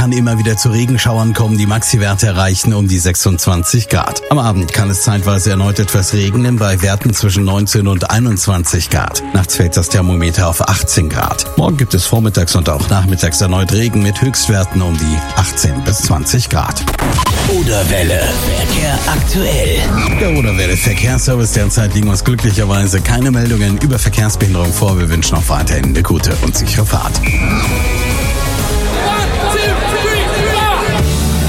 Kann immer wieder zu Regenschauern kommen, die Maxi-Werte erreichen um die 26 Grad. Am Abend kann es zeitweise erneut etwas regnen, bei Werten zwischen 19 und 21 Grad. Nachts fällt das Thermometer auf 18 Grad. Morgen gibt es vormittags und auch nachmittags erneut Regen mit Höchstwerten um die 18 bis 20 Grad. Oderwelle. Verkehr aktuell. Der Oderwelle Verkehrsservice, derzeit liegen uns glücklicherweise keine Meldungen über Verkehrsbehinderung vor. Wir wünschen auch weiterhin eine gute und sichere Fahrt.